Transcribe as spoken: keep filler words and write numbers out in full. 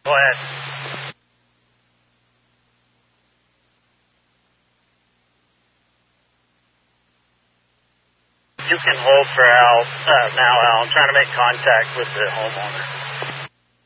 Go ahead. You can hold for Al, uh, now, Al. I'm trying to make contact with the homeowner.